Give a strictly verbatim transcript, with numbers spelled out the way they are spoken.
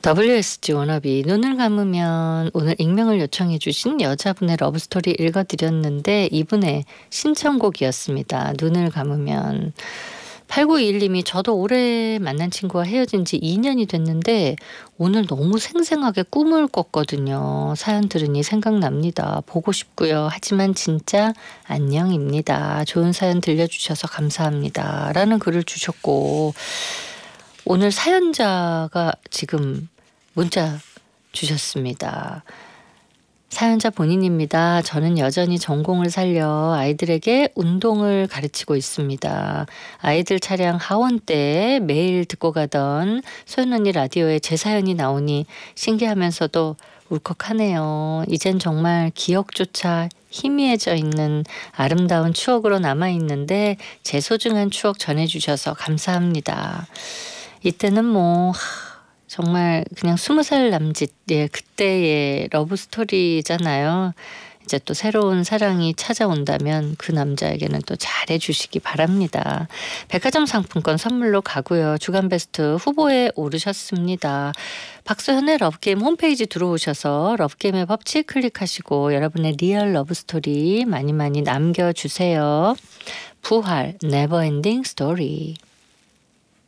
더블유에스지 워너비 눈을 감으면 오늘 익명을 요청해 주신 여자분의 러브스토리 읽어드렸는데 이분의 신청곡이었습니다. 눈을 감으면. 팔구이일님이 저도 올해 만난 친구와 헤어진 지 이 년이 됐는데 오늘 너무 생생하게 꿈을 꿨거든요. 사연 들으니 생각납니다. 보고 싶고요. 하지만 진짜 안녕입니다. 좋은 사연 들려주셔서 감사합니다. 라는 글을 주셨고 오늘 사연자가 지금 문자 주셨습니다. 사연자 본인입니다. 저는 여전히 전공을 살려 아이들에게 운동을 가르치고 있습니다. 아이들 차량 하원 때 매일 듣고 가던 소연 언니 라디오에 제 사연이 나오니 신기하면서도 울컥하네요. 이젠 정말 기억조차 희미해져 있는 아름다운 추억으로 남아있는데 제 소중한 추억 전해주셔서 감사합니다. 이때는 뭐 정말 그냥 스무 살 남짓, 예, 그때의 러브스토리잖아요. 이제 또 새로운 사랑이 찾아온다면 그 남자에게는 또 잘해주시기 바랍니다. 백화점 상품권 선물로 가고요. 주간베스트 후보에 오르셨습니다. 박소현의 러브게임 홈페이지 들어오셔서 러브게임의 법칙 클릭하시고 여러분의 리얼 러브스토리 많이 많이 남겨주세요. 부활 네버엔딩 스토리.